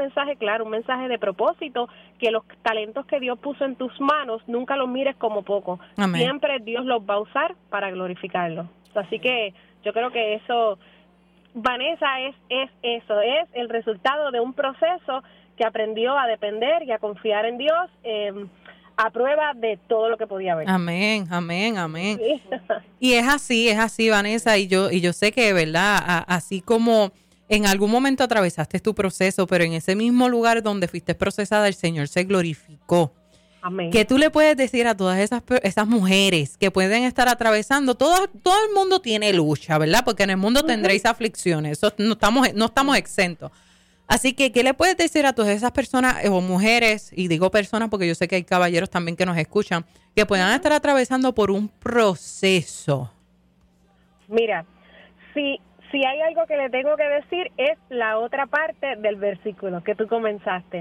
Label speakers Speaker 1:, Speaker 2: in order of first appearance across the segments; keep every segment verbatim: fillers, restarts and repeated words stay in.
Speaker 1: mensaje claro, un mensaje de propósito, que los talentos que Dios puso en tus manos, nunca los mires como poco. Amén. Siempre Dios los va a usar para glorificarlo. Así que yo creo que eso, Vanessa, es, es eso, es el resultado de un proceso que aprendió a depender y a confiar en Dios, eh, a prueba de todo lo que podía haber.
Speaker 2: Amén, amén, amén.
Speaker 1: Sí.
Speaker 2: Y es así, es así, Vanessa, y yo y yo sé que, ¿verdad? A, así como en algún momento atravesaste tu proceso, pero en ese mismo lugar donde fuiste procesada, el Señor se glorificó.
Speaker 1: Amén.
Speaker 2: ¿Qué tú le puedes decir a todas esas esas mujeres que pueden estar atravesando? Todo, todo el mundo tiene lucha, ¿verdad? Porque en el mundo uh-huh. tendréis aflicciones, eso no estamos, no estamos exentos. Así que, ¿qué le puedes decir a todas esas personas o mujeres, y digo personas porque yo sé que hay caballeros también que nos escuchan, que puedan estar atravesando por un proceso?
Speaker 1: Mira, si, si hay algo que le tengo que decir es la otra parte del versículo que tú comenzaste.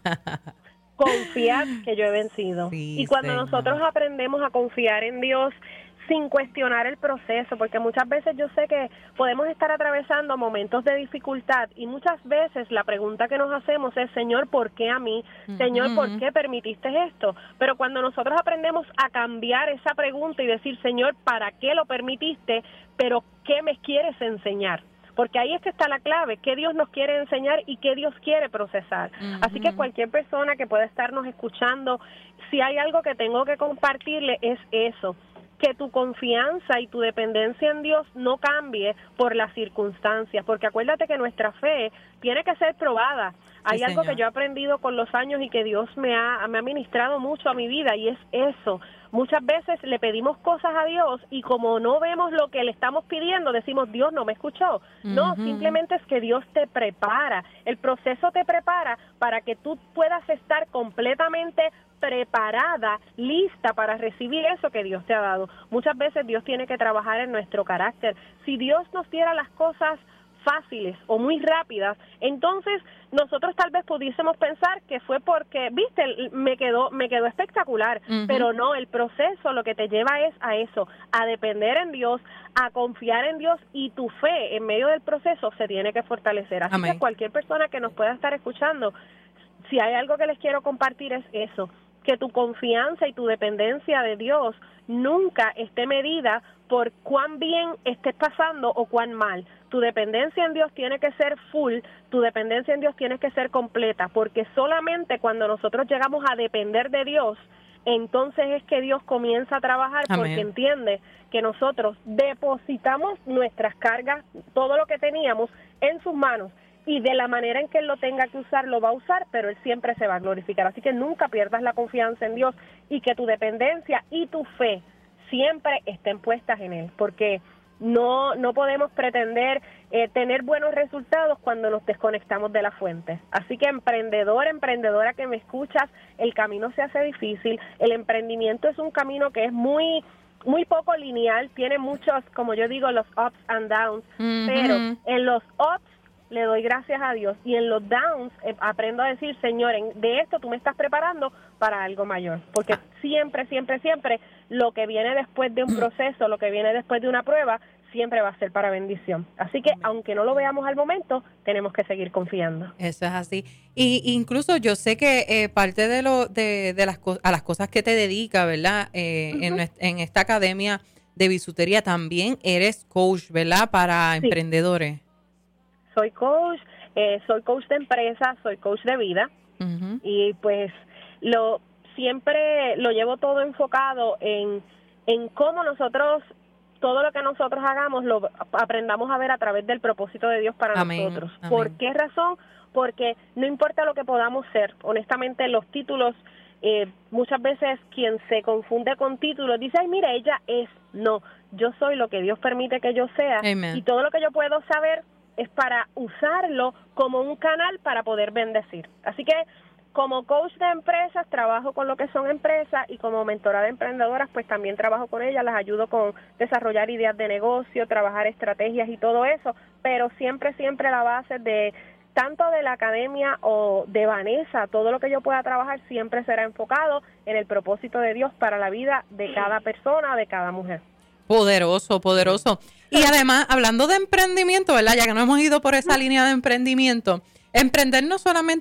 Speaker 1: Confiad que yo he vencido. Sí, y cuando señor. nosotros aprendemos a confiar en Dios sin cuestionar el proceso, porque muchas veces yo sé que podemos estar atravesando momentos de dificultad y muchas veces la pregunta que nos hacemos es, Señor, ¿por qué a mí? Uh-huh. Señor, ¿por qué permitiste esto? Pero cuando nosotros aprendemos a cambiar esa pregunta y decir, Señor, ¿para qué lo permitiste? Pero ¿qué me quieres enseñar? Porque ahí es que está la clave, qué Dios nos quiere enseñar y qué Dios quiere procesar. Uh-huh. Así que cualquier persona que pueda estarnos escuchando, si hay algo que tengo que compartirle es eso, que tu confianza y tu dependencia en Dios no cambie por las circunstancias, porque acuérdate que nuestra fe tiene que ser probada. Hay sí, algo señor. que yo he aprendido con los años y que Dios me ha, me ha ministrado mucho a mi vida, y es eso. Muchas veces le pedimos cosas a Dios y como no vemos lo que le estamos pidiendo, decimos, Dios no me escuchó. Uh-huh. No, simplemente es que Dios te prepara. El proceso te prepara para que tú puedas estar completamente preparada, lista para recibir eso que Dios te ha dado. Muchas veces Dios tiene que trabajar en nuestro carácter. Si Dios nos diera las cosas fáciles o muy rápidas, entonces nosotros tal vez pudiésemos pensar que fue porque, viste, me quedó me quedó espectacular, uh-huh. pero no, el proceso lo que te lleva es a eso, a depender en Dios, a confiar en Dios, y tu fe en medio del proceso se tiene que fortalecer. Así Amén. que cualquier persona que nos pueda estar escuchando, si hay algo que les quiero compartir es eso, que tu confianza y tu dependencia de Dios nunca esté medida por cuán bien estés pasando o cuán mal. Tu dependencia en Dios tiene que ser full, tu dependencia en Dios tiene que ser completa, porque solamente cuando nosotros llegamos a depender de Dios, entonces es que Dios comienza a trabajar. Amén. Porque entiende que nosotros depositamos nuestras cargas, todo lo que teníamos, en sus manos. Y de la manera en que Él lo tenga que usar, lo va a usar, pero Él siempre se va a glorificar. Así que nunca pierdas la confianza en Dios y que tu dependencia y tu fe siempre estén puestas en Él, porque no no podemos pretender eh, tener buenos resultados cuando nos desconectamos de la fuente. Así que emprendedor, emprendedora que me escuchas, el camino se hace difícil, el emprendimiento es un camino que es muy... muy poco lineal, tiene muchos, como yo digo, los ups and downs, uh-huh. pero en los ups le doy gracias a Dios, y en los downs eh, aprendo a decir, Señor, en, de esto tú me estás preparando para algo mayor, porque siempre, siempre, siempre lo que viene después de un proceso, lo que viene después de una prueba, siempre va a ser para bendición. Así que, aunque no lo veamos al momento, tenemos que seguir confiando.
Speaker 2: Eso es así. Y incluso yo sé que eh, parte de lo de, de las co- a las cosas que te dedicas, ¿verdad? Eh, uh-huh. en, en esta academia de bisutería también eres coach, ¿verdad? Para sí. emprendedores.
Speaker 1: Soy coach, eh, soy coach de empresa, soy coach de vida, uh-huh. y pues lo siempre lo llevo todo enfocado en, en cómo nosotros, todo lo que nosotros hagamos, lo aprendamos a ver a través del propósito de Dios para Amén. nosotros. Amén. ¿Por qué razón? Porque no importa lo que podamos ser, honestamente los títulos, eh, muchas veces quien se confunde con títulos dice, ay, mira, ella es, no, yo soy lo que Dios permite que yo sea, Amen. y todo lo que yo puedo saber es para usarlo como un canal para poder bendecir. Así que como coach de empresas trabajo con lo que son empresas, y como mentora de emprendedoras pues también trabajo con ellas, las ayudo con desarrollar ideas de negocio, trabajar estrategias y todo eso, pero siempre, siempre la base de tanto de la academia o de Vanessa, todo lo que yo pueda trabajar siempre será enfocado en el propósito de Dios para la vida de cada persona, de cada mujer.
Speaker 2: Poderoso, poderoso. Y además, hablando de emprendimiento, ¿verdad? Ya que no hemos ido por esa línea de emprendimiento, emprender no solamente